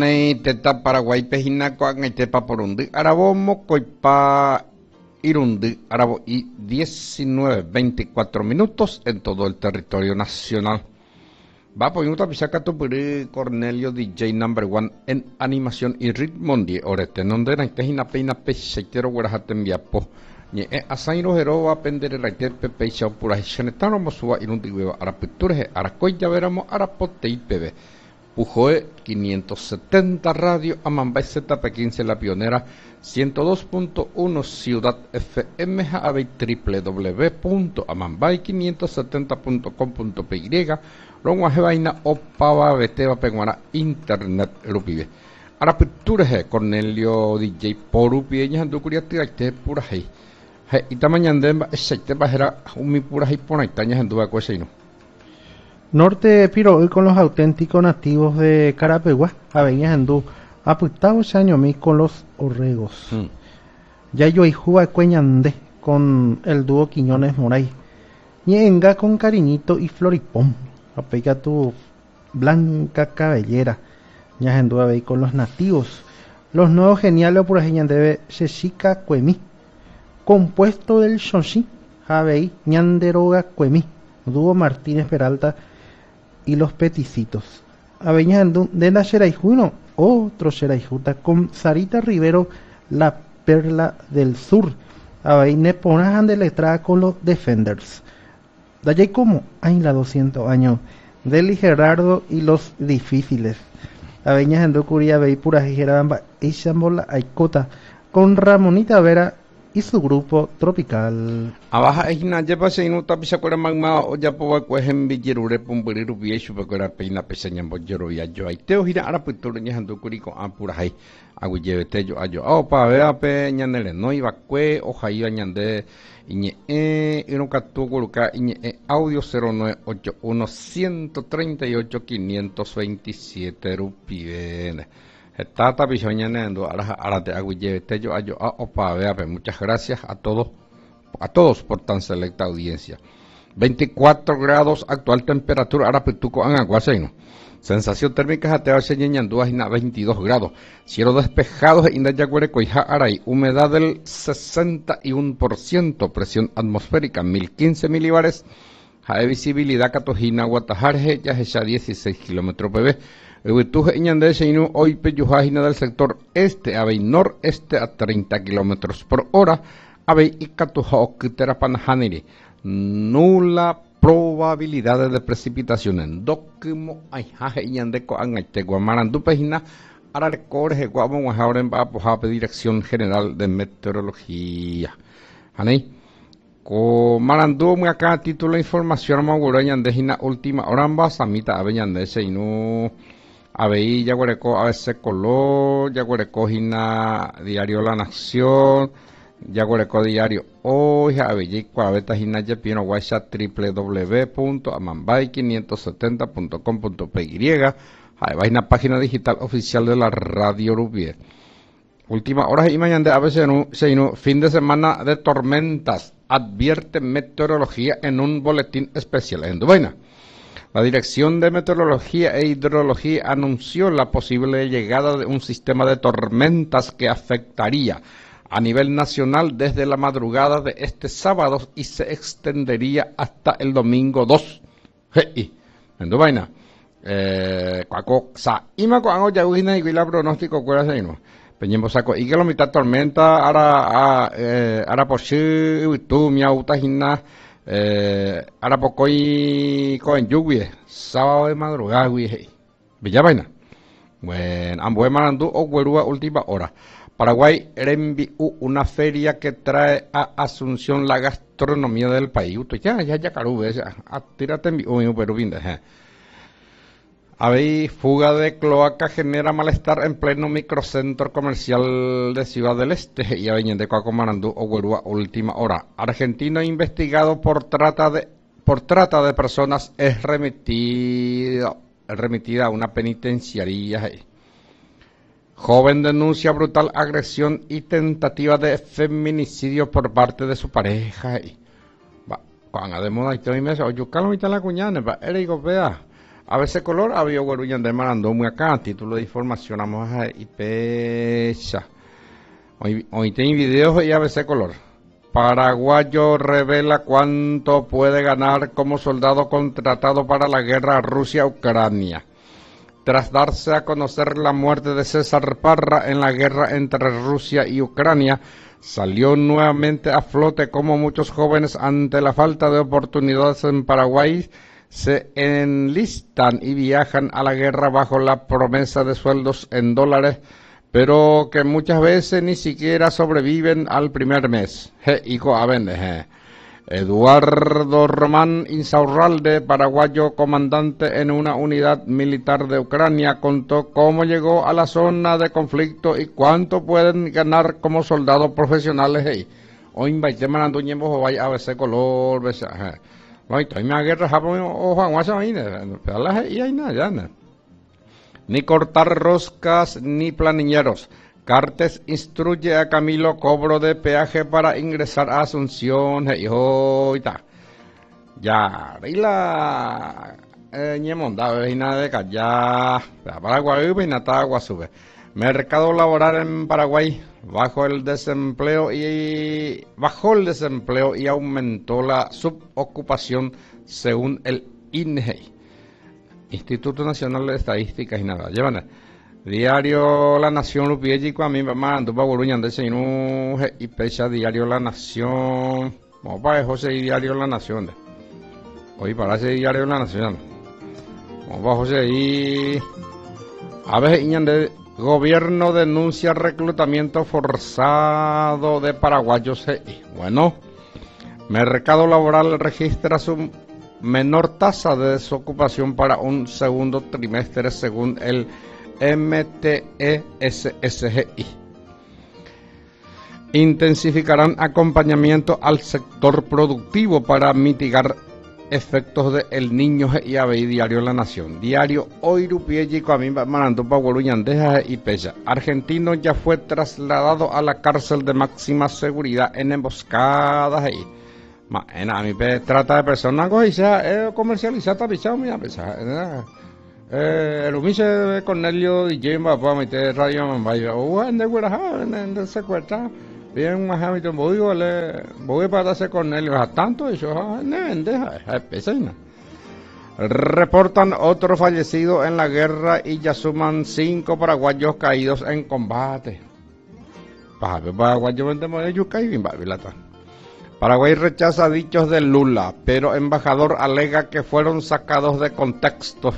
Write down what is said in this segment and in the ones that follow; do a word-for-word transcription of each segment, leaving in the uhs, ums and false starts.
Teta Paraguay Pejinaco Tepa Porundi Arabo Mocoipa Irundi Arabo y diecinueve veinticuatro minutos en todo el territorio nacional. Va por un tapizaca tupuri Cornelio D J number one en animación y ritmo de orete donde na tejina peina peseitero guarajaten viapo ni e asairo hero va pendere la te pepe chau pura chenetano mosua irundi hueva arapiture aracoy ya veramos arapote y pebe. Pujoe quinientos setenta Radio, Amambay Z P quince La Pionera, ciento dos punto uno Ciudad F M, w w w punto amambay quinientos setenta punto com punto p y, Ronguaje Vaina Opava Beteba Penguara Internet Rupibe. Arapiture Cornelio D J Porupi, ella andu curiati te pura hei. He ita mañandemba, exaite bajera, umi pura hei ponaitañas anduva cueseino. Norte Piro hoy con los auténticos nativos de Carapeguá, Aveñas Andú, aputado ese año mí con los orregos. Mm. Ya yo y Juba Cueñandé con el dúo Quiñones Moray. Ñenga con Cariñito y Floripón. Apega tu blanca cabellera. Ya Andú Avey con los nativos. Los nuevos geniales por Ajeñandebe Sheshika Cuemí. Compuesto del Shonshi, Avey Ñanderoga Cuemí. Dúo Martínez Peralta y los peticitos. Aveñando de la Xeraijuno, otro Xeraijuta con Sarita Rivero, la perla del sur. Aveine ponajan de letrada con los Defenders. De allí como hay la doscientos años. Deli Gerardo y los difíciles. Aveñando curia vei pura Gerabamba y Chambola Aicota con Ramonita Vera y su grupo tropical. Abaja ejina lleva se inuta pisacora magma o ya poba cuejen villerure pumburiru viejo pecora peina peseñan bollero ya yo aiteo gira ara putura ñandu curiko ampura hay aguillevete yo ayo a pa vea pe ñanele no iba cue o jaiba ñande iñe e ino catu culuca iñe e audio cero nueve ocho uno uno tres ocho cinco dos siete rupiene. Tata pisoñanendo ara ara te aguillevete yo ayo a opa vea pe muchas gracias a todos a todos por tan selecta audiencia. veinticuatro grados actual temperatura Arapetuco en Aguaseino. Sensación térmica jatear señañandúa y veintidós grados. Cielo despejado en Indayaguarecoija Aray. Humedad del sesenta y uno por ciento. Presión atmosférica mil quince milibares. Jae visibilidad Catojina Guatajarje ya ya dieciséis kilómetros P B. Ubituje Iñandé Seinu hoy peyujajina del sector este a noreste a treinta kilómetros por hora. Ave y Catujo Kiterapanjaniri. Nula probabilidad de precipitación en Dokimo Aijaje Iñandeco Angaite Guamarandu Ararecorje Guamo Guajauren Bapojape Dirección General de Meteorología. Hanei. Comarandú me acá título de información Magureñan de Gina última oramba Samita Aveñan de Seinu. Aveí Yaguareco A B C Color, Yaguareco Gina Diario La Nación. Yaguareco Diario Hoy, Aveí Cuaveta Gina Yapino Guaisa w w w punto amambay quinientos setenta punto com punto p y. Hay una página digital oficial de la Radio Rubier. Última hora y mañana de A B C fin de semana de tormentas. Advierte meteorología en un boletín especial en Dubaina. La Dirección de Meteorología e Hidrología anunció la posible llegada de un sistema de tormentas que afectaría a nivel nacional desde la madrugada de este sábado y se extendería hasta el domingo dos. Hey, en Dubaina. Eh, cuaco sa ima cuango ya ugina y la pronóstico cuera se no. Peñembo saco y que la mitad tormenta ara eh ara pochi tu miauta hina eh ara pocoy con lluvia sábado de madrugada güey. Bella vaina. Bueno, ambue Marandú o Guerúa última hora. Paraguay envió una feria que trae a Asunción la gastronomía del país. Ya, ya, ya, carube, ya. Tírate en vivo, pero bien, eh. Habéis fuga de cloaca genera malestar en pleno microcentro comercial de Ciudad del Este y Aveñen de Coacomarandú o Guerúa última hora. Argentino investigado por trata de por trata de personas es remitido remitida a una penitenciaría. Joven denuncia brutal agresión y tentativa de feminicidio por parte de su pareja. Va, cuando de moda y te me dice, oye, calma y la cuñana, va, Erigo, vea. A veces color, había guaruñan de marandó muy acá, título de información, vamos a y pecha. Hoy, hoy tiene videos y a veces color. Paraguayo revela cuánto puede ganar como soldado contratado para la guerra Rusia-Ucrania. Tras darse a conocer la muerte de César Parra en la guerra entre Rusia y Ucrania, salió nuevamente a flote como muchos jóvenes ante la falta de oportunidades en Paraguay se enlistan y viajan a la guerra bajo la promesa de sueldos en dólares, pero que muchas veces ni siquiera sobreviven al primer mes. Je, hijo, a ver, je. Eduardo Román Insaurralde, paraguayo comandante en una unidad militar de Ucrania, contó cómo llegó a la zona de conflicto y cuánto pueden ganar como soldados profesionales. Hey. Hoy invité manando ñembo vaya a veces color, veces. No, estoy me guerra Japón o Juan Guasa y hay nada ya. Ni cortar roscas ni planilleros. Cartes instruye a Camilo cobro de peaje para ingresar a Asunción. Hey, oh, ya, y la ñemonda, vecina de Callá, Paraguay, Pinatagua sube. Mercado laboral en Paraguay bajo el desempleo y bajó el desempleo y aumentó la subocupación según el I N E I, Instituto Nacional de Estadísticas y nada. Llevan Diario La Nación Lupiechico a mí me mando para Boruñan de Seinu y pecha Diario La Nación. Vamos para José Diario La Nación. Hoy para ese Diario La Nación. Vamos para José y a veces iñan de gobierno denuncia reclutamiento forzado de paraguayos. Bueno, mercado laboral registra su menor tasa de desocupación para un segundo trimestre según el M T E S S G I. Intensificarán acompañamiento al sector productivo para mitigar efectos de El Niño y A B I. Diario La Nación. Diario Hoy Rupiechico a mí manando pa Guaruñandeja y Pecha. Argentino ya fue trasladado a la cárcel de máxima seguridad en emboscadas ahí. Ma, a mí trata de personas que sea comercializada pichado mi pesar. Eh, el humiche Cornelio D J papá me te radio mambaya o ande güera en secuestra bien más a mi tiempo digo le voy para darse Cornelio a tanto eso ne deja pesena. Reportan otro fallecido en la guerra y ya suman cinco paraguayos caídos en combate. Paraguayo vendemos de yuca y bien babilata. Paraguay rechaza dichos de Lula, pero embajador alega que fueron sacados de contexto.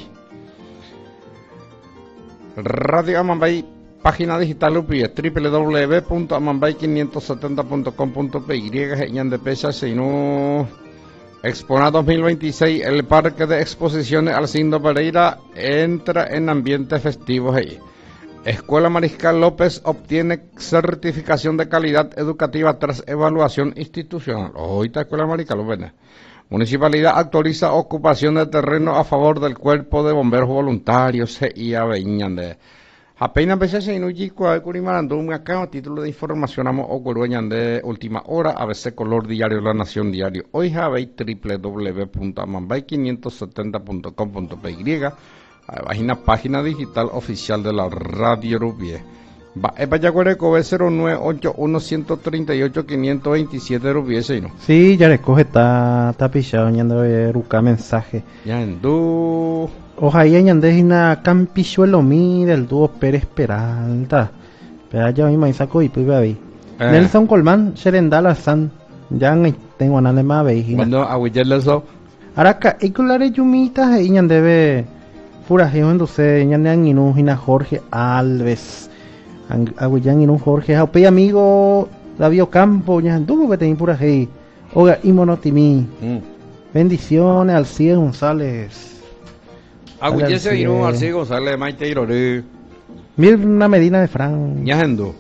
Radio Amambay, página digital U P I, w w w punto amambay quinientos setenta punto com punto p y, Geñan de Pecha, Sinu, Expona dos mil veintiséis, el Parque de Exposiciones Alcindo Pereira entra en ambiente festivo. Escuela Mariscal López obtiene certificación de calidad educativa tras evaluación institucional. Ahorita Escuela Mariscal López. Municipalidad actualiza ocupación de terreno a favor del Cuerpo de Bomberos Voluntarios y aveñan de apenas veces en Uyico a Curimarandó un acá título de información amo o Coruñan de última hora a veces color diario La Nación diario hoy jabe w w w punto amambay quinientos setenta punto com punto p y página página digital oficial de la Radio Rubie. Va, es para Yaguareco cero nueve ocho uno uno tres ocho cinco dos siete Rubie, ¿no? Sí, ya recoge, está, está pichado, ñando de ruca mensaje. Ya en Ojalá ñande una campichuelo mi del dúo Pérez Peralta. Pero ya mismo ahí saco y pues baby. Eh. Nelson Colmán, Serendala San. Ya tengo nada más baby. Cuando aguillarle eso. Ahora acá, y con la reyumita, y ñande ve. Furajeo en doce, ñande anginú, Gina Jorge Alves. Aguillan y un Jorge Jaupe amigo David Campo ya tuvo que tener pura hey oiga y monotimi mm. Bendiciones al Cid González Aguillese y no al Cid González Maite Irore Mirna Medina de Fran Ñajendo.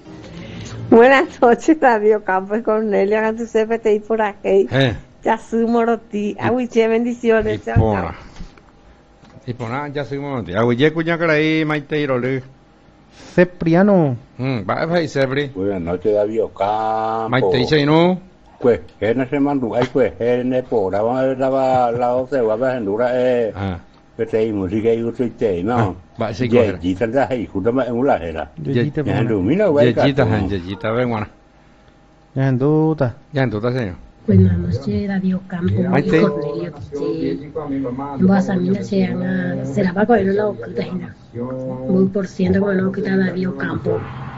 Buenas noches Radio Campo y Cornelia hagan tu C P T I por aquí eh. Ya soy moroti Aguille bendiciones y pona y pona ya soy moroti Aguille cuña caray Maite Irore Cepriano. Mm, va a Cepri. Buenas noches, David Ocampo. Maite dice no. Pues, que no se mandó, ay, pues, en el programa de la la doce, va a ver en dura, eh, Petei música y otro te, no. Va, sí, Ya, jita da hay, justo más en una era. Yeyita Ya, pa no, mira, güey. Yeyita, yeyita, ven, bueno. ya en duda Ya en total, señor. Buenas noches, Radio Campo, Maite. y Cornelio Tiche. En Boasamina se llama, será para coger la oculta, muy por ciento con la oculta Radio Campo.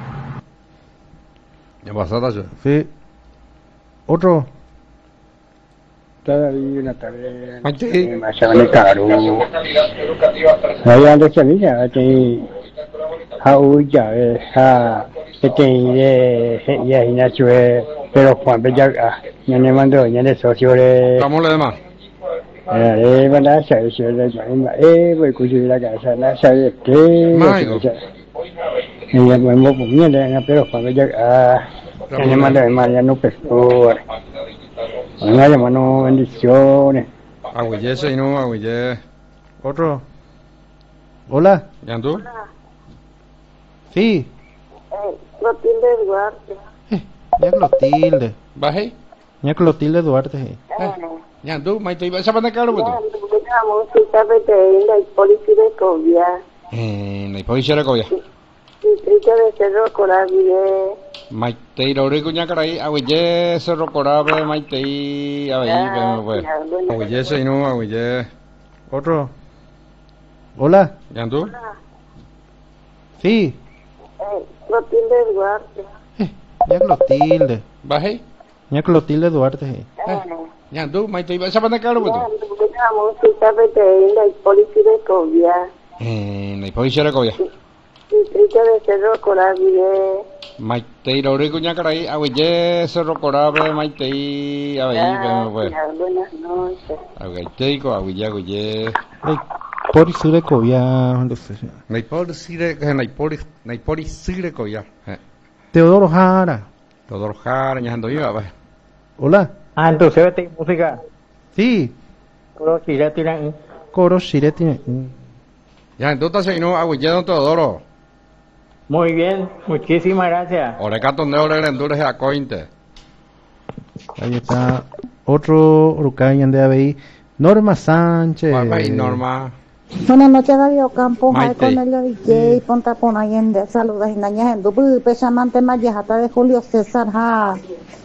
Ya pasó, yo. sí otro Todavía una tarde Maite. más de caro. Hay antes que mira, que ha ya ha que tiene ya inacho pero Juan Bella ya me mandó ya de socio de ¿Cómo le demás? eh van a hacer eso de eh voy a la casa la sabe que Maigo. y ya me voy a poner pero Juan Bella ya me mandó María no pescó. Hola, hermano, bendiciones. Agüille, señor, agüille. otro hola ¿Ya en tú? sí Clotilde Duarte. ya Clotilde ¿Bajé? ya Clotilde Duarte sí. ¿Ya en tú? Maite, ¿vas a poner caro, pues? La música de la policía de Covia. Eh, no hay policía de Covia. Distrito de Cerro Coravide. Maite, y lo único que hay, agüille, Cerro Corabe, Maite, a ver, ven, pues. Agüille, señor, agüille. otro hola ¿Ya en tú? sí Clotilde Duarte. ya Clotilde ¿Bajé? ya Clotilde Duarte sí. ¿Ya en tú? Maite, ¿vas a poner caro, pues? La música de la policía de Covia. Eh, no hay policía de Covia. Distrito de Cerro Coravide. Maite, y lo único que hay, agüille, Cerro Corabe, Maite, a ver, ven, pues. Buenas noches. Agüille, agüille, agüille. Ay, por y sur de Covia no sé. No hay policía, no hay policía, no hay policía de Covia. Teodoro Jara Todo los caras, ya ando yo, pues. hola Ah, entonces vete música. sí Pero si ya tiran. coro Shireti Ya en tú estás, señor, agüille, don Teodoro. Muy bien, muchísimas gracias. Orecaton de ore grandures a cointe. ahí está otro Urucayan de A B I Norma Sánchez Papá y Norma. Buenas noches, Radio Campo, Jai Maite. Cornelio D J, Ponta Pon Allende, saludos y nañas en Dubu, Pechamante Mayajata de Julio César, ja.